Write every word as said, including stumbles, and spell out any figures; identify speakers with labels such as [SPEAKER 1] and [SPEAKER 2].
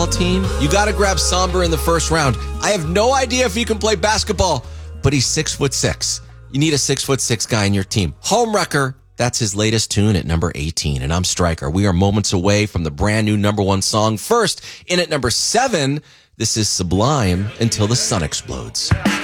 [SPEAKER 1] team, you got to grab Somber in the first round. I have no idea if he can play basketball, but he's six foot six. You need a six foot six guy in your team. Homewrecker, that's his latest tune at number eighteen. And I'm Stryker. We are moments away from the brand new number one song. First, in at number seven, this is Sublime, Until the Sun Explodes.